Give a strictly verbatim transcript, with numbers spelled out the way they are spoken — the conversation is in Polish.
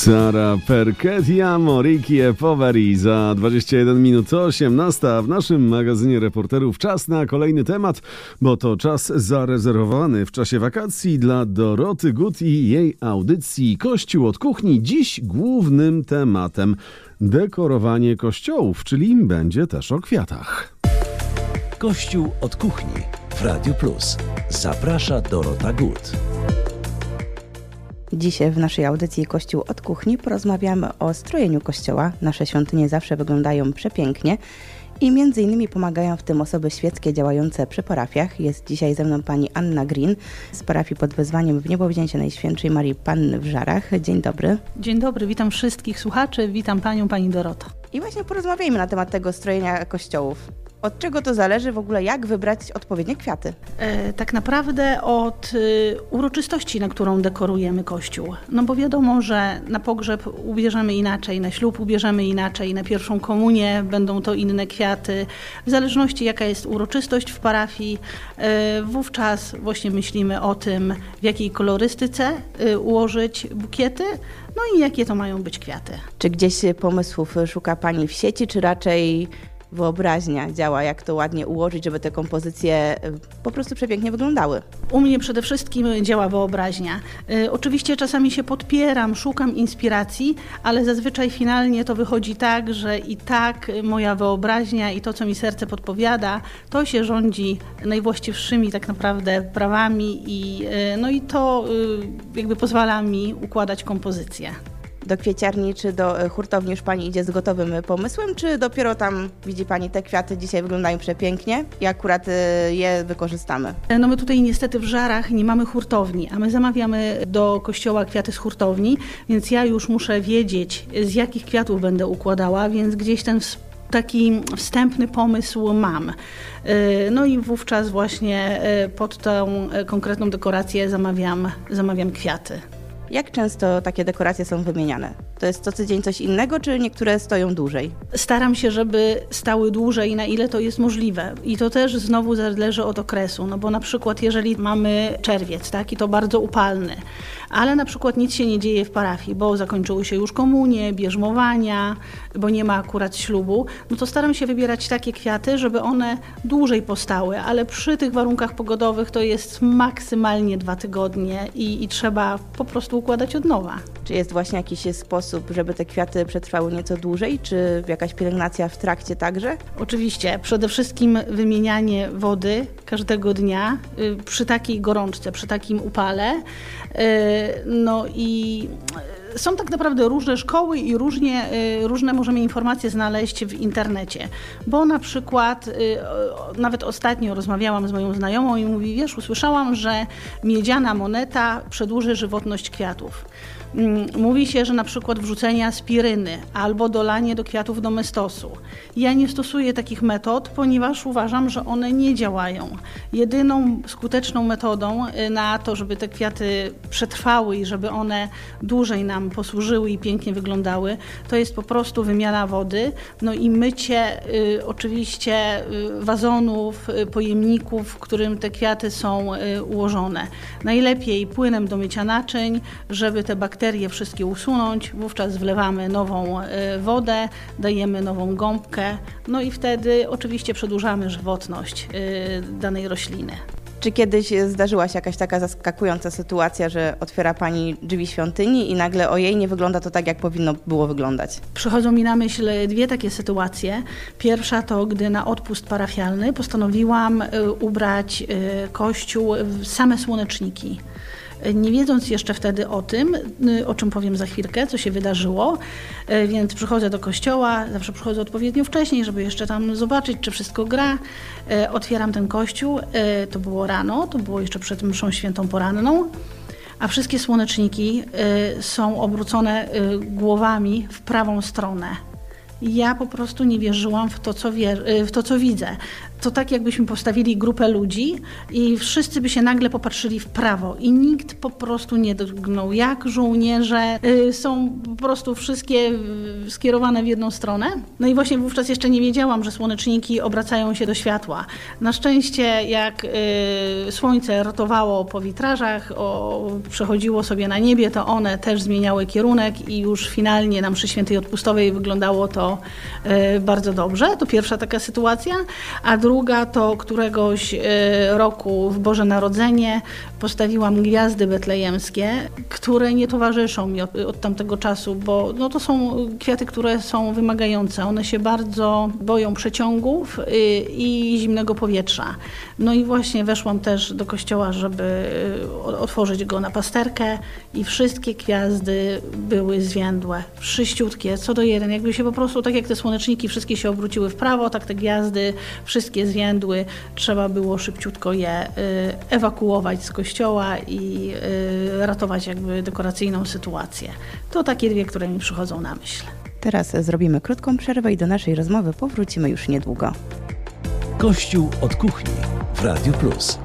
Sara Perchetia, Morikie Poveri za dwadzieścia jeden minut osiemnasta w naszym magazynie reporterów. Czas na kolejny temat, bo to czas zarezerwowany w czasie wakacji dla Doroty Gut i jej audycji Kościół od kuchni. Dziś głównym tematem dekorowanie kościołów, czyli będzie też o kwiatach. Kościół od kuchni w Radiu Plus. Zaprasza Dorota Gut. Dzisiaj w naszej audycji Kościół od kuchni porozmawiamy o strojeniu kościoła. Nasze świątynie zawsze wyglądają przepięknie i między innymi pomagają w tym osoby świeckie działające przy parafiach. Jest dzisiaj ze mną pani Anna Green z parafii pod wezwaniem w Niebowzięcie Najświętszej Marii Panny w Żarach. Dzień dobry. Dzień dobry, witam wszystkich słuchaczy, witam panią, pani Doroto. I właśnie porozmawiajmy na temat tego strojenia kościołów. Od czego to zależy w ogóle, jak wybrać odpowiednie kwiaty? E, tak naprawdę od y, uroczystości, na którą dekorujemy kościół. No bo wiadomo, że na pogrzeb ubierzemy inaczej, na ślub ubierzemy inaczej, na pierwszą komunię będą to inne kwiaty. W zależności jaka jest uroczystość w parafii, y, wówczas właśnie myślimy o tym, w jakiej kolorystyce y, ułożyć bukiety, no i jakie to mają być kwiaty. Czy gdzieś pomysłów szuka pani w sieci, czy raczej wyobraźnia działa, jak to ładnie ułożyć, żeby te kompozycje po prostu przepięknie wyglądały? U mnie przede wszystkim działa wyobraźnia. Y, oczywiście czasami się podpieram, szukam inspiracji, ale zazwyczaj finalnie to wychodzi tak, że i tak moja wyobraźnia i to, co mi serce podpowiada, to się rządzi najwłaściwszymi tak naprawdę prawami i, y, no i to y, jakby pozwala mi układać kompozycję. Do kwieciarni czy do hurtowni już pani idzie z gotowym pomysłem, czy dopiero tam widzi pani te kwiaty dzisiaj wyglądają przepięknie i akurat je wykorzystamy? No my tutaj niestety w Żarach nie mamy hurtowni, a my zamawiamy do kościoła kwiaty z hurtowni, więc ja już muszę wiedzieć, z jakich kwiatów będę układała, więc gdzieś ten taki wstępny pomysł mam. No i wówczas właśnie pod tą konkretną dekorację zamawiam, zamawiam kwiaty. Jak często takie dekoracje są wymieniane? To jest co tydzień coś innego, czy niektóre stoją dłużej? Staram się, żeby stały dłużej, na ile to jest możliwe. I to też znowu zależy od okresu, no bo na przykład jeżeli mamy czerwiec, tak, i to bardzo upalny, ale na przykład nic się nie dzieje w parafii, bo zakończyły się już komunie, bierzmowania, bo nie ma akurat ślubu, no to staram się wybierać takie kwiaty, żeby one dłużej postały, ale przy tych warunkach pogodowych to jest maksymalnie dwa tygodnie i, i trzeba po prostu układać od nowa. Czy jest właśnie jakiś sposób, żeby te kwiaty przetrwały nieco dłużej, czy jakaś pielęgnacja w trakcie także? Oczywiście, przede wszystkim wymienianie wody każdego dnia y, przy takiej gorączce, przy takim upale. Y, no i są tak naprawdę różne szkoły i różnie, y, różne możemy informacje znaleźć w internecie, bo na przykład y, nawet ostatnio rozmawiałam z moją znajomą i mówi, wiesz, usłyszałam, że miedziana moneta przedłuży żywotność kwiatów. Mówi się, że na przykład wrzucenie aspiryny albo dolanie do kwiatów domestosu. Ja nie stosuję takich metod, ponieważ uważam, że one nie działają. Jedyną skuteczną metodą na to, żeby te kwiaty przetrwały i żeby one dłużej nam posłużyły i pięknie wyglądały, to jest po prostu wymiana wody, no i mycie y, oczywiście y, wazonów, y, pojemników, w którym te kwiaty są y, ułożone. Najlepiej płynem do mycia naczyń, żeby te bakterie bakterie wszystkie usunąć, wówczas wlewamy nową wodę, dajemy nową gąbkę, no i wtedy oczywiście przedłużamy żywotność danej rośliny. Czy kiedyś zdarzyła się jakaś taka zaskakująca sytuacja, że otwiera pani drzwi świątyni i nagle ojej, nie wygląda to tak, jak powinno było wyglądać? Przychodzą mi na myśl dwie takie sytuacje. Pierwsza to, gdy na odpust parafialny postanowiłam ubrać kościół w same słoneczniki. Nie wiedząc jeszcze wtedy o tym, o czym powiem za chwilkę, co się wydarzyło, więc przychodzę do kościoła, zawsze przychodzę odpowiednio wcześniej, żeby jeszcze tam zobaczyć, czy wszystko gra. Otwieram ten kościół, to było rano, to było jeszcze przed mszą świętą poranną, a wszystkie słoneczniki są obrócone głowami w prawą stronę. Ja po prostu nie wierzyłam w to, co, wier- w to, co widzę. to tak jakbyśmy postawili grupę ludzi i wszyscy by się nagle popatrzyli w prawo i nikt po prostu nie drgnął. Jak żołnierze y, są po prostu wszystkie y, skierowane w jedną stronę. No i właśnie wówczas jeszcze nie wiedziałam, że słoneczniki obracają się do światła. Na szczęście jak y, słońce rotowało po witrażach, o, przechodziło sobie na niebie, to one też zmieniały kierunek i już finalnie na mszy świętej odpustowej wyglądało to y, bardzo dobrze. To pierwsza taka sytuacja. A druga to któregoś y, roku w Boże Narodzenie postawiłam gwiazdy betlejemskie, które nie towarzyszą mi od, od tamtego czasu, bo no, to są kwiaty, które są wymagające. One się bardzo boją przeciągów y, i zimnego powietrza. No i właśnie weszłam też do kościoła, żeby otworzyć go na pasterkę i wszystkie gwiazdy były zwiędłe, wszyściutkie, co do jeden. Jakby się po prostu, tak jak te słoneczniki, wszystkie się obróciły w prawo, tak te gwiazdy wszystkie zwiędły. Trzeba było szybciutko je y, ewakuować z kościoła i y, ratować jakby dekoracyjną sytuację. To takie dwie, które mi przychodzą na myśl. Teraz zrobimy krótką przerwę i do naszej rozmowy powrócimy już niedługo. Kościół od kuchni w Radiu Plus.